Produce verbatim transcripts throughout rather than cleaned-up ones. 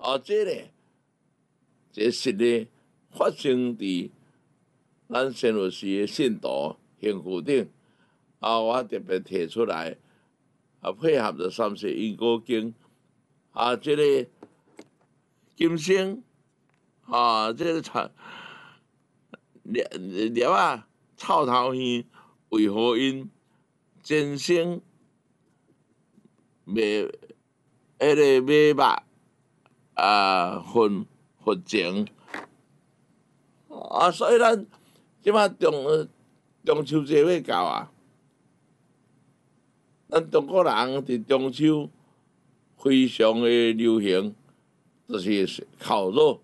哦，这个这实例发生伫咱新竹市的信徒幸福顶，啊，我特别提出来，啊，配合着三世因果经，啊，这个今生，啊，这个草叶叶啊，臭头鱼为何因前生未迄个买肉啊混混情啊，所以咱即摆中中秋节要到啊，咱中国人伫中秋非常的流行，就是烤肉。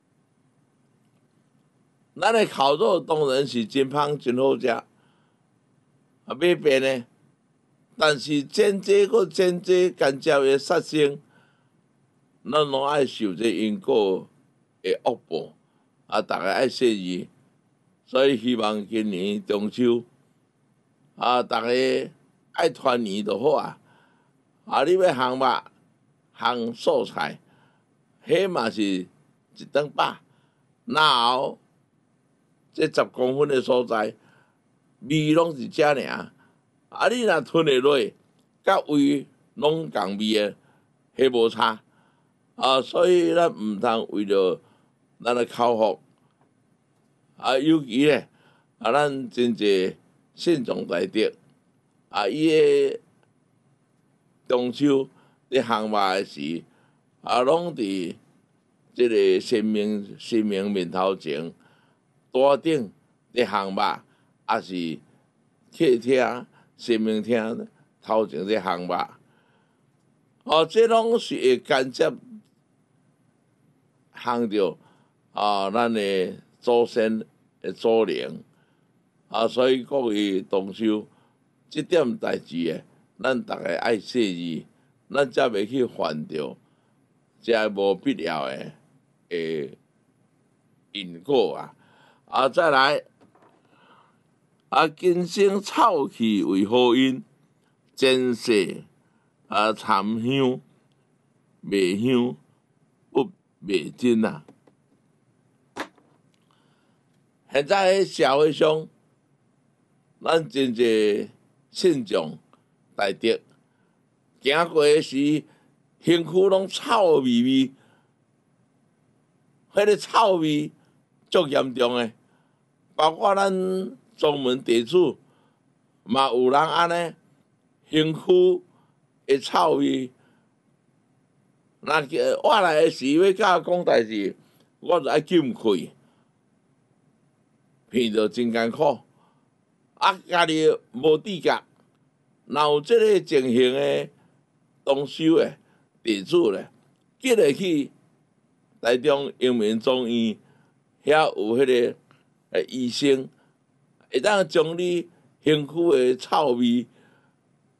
咱的烤肉当然是真香真好食，啊，买便呢，但是真济搁真济干焦的杀生，咱拢爱受这因果的恶报，啊，逐个爱谢意，所以希望今年中秋，啊，逐个爱团圆就好啊，啊，你要烘肉、烘素菜，迄嘛是一顿饱，然后。这十公分的所在，味拢是遮尔，啊！你若吞会落，甲胃拢共味的，迄无差啊！所以咱毋通为着咱的口福啊，尤其咧啊，咱真济信众大德啊，伊个中秋咧烘肉的时，啊，拢伫即个神明神明面头前。桌顶咧烘肉，也是客厅、神明厅头前咧烘肉，哦，这拢是会间接烘着啊，咱的祖先的祖灵啊，所以各位同修，即点代志诶，咱逐个爱谢意，咱才袂去犯着这无必要诶诶因果啊。啊，再来啊！今生臭气为何因？前世啊，参香卖香不卖真啊！现在喺社会上，咱真济信众大德行过时，身躯拢臭味味，迄个臭味足严重诶。包括咱宗门弟子，嘛有人安尼，身躯会臭味。若我来诶时要甲我讲代志，我就爱禁气，鼻着真艰苦。啊，家己无知觉，若有即个情形诶同修诶弟子咧，记得去台中永明总院，遐有迄个。诶，医生会当将你身躯诶臭味